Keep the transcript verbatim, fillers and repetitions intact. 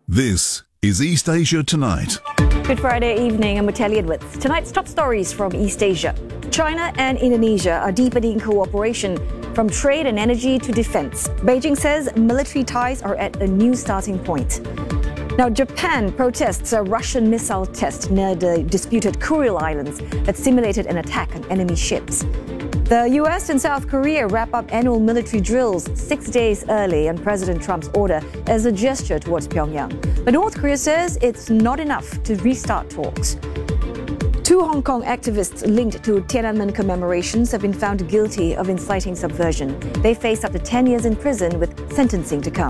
This is East Asia Tonight. Good Friday evening, I'm Mutelli Edwards. Tonight's top stories from East Asia. China and Indonesia are deepening cooperation from trade and energy to defense. Beijing says military ties are at a new starting point. Now, Japan protests a Russian missile test near the disputed Kuril Islands that simulated an attack on enemy ships. The U S and South Korea wrap up annual military drills six days early on President Trump's order as a gesture towards Pyongyang. But North Korea says it's not enough to restart talks. Two Hong Kong activists linked to Tiananmen commemorations have been found guilty of inciting subversion. They face up to ten years in prison with sentencing to come.